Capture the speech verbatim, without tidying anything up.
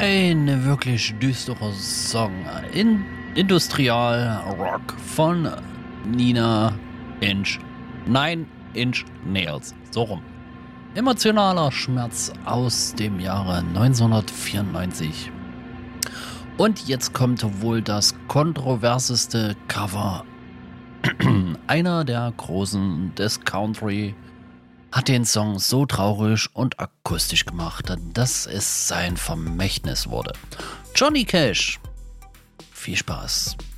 Ein wirklich düsterer Song. In Industrial Rock von Nina Inch. Nine Inch Nails. So rum. Emotionaler Schmerz aus dem Jahre neunzehnhundertvierundneunzig. Und jetzt kommt wohl das kontroverseste Cover. Einer der Großen des Country hat den Song so traurig und akustisch gemacht, dass es sein Vermächtnis wurde. Johnny Cash. Viel Spaß.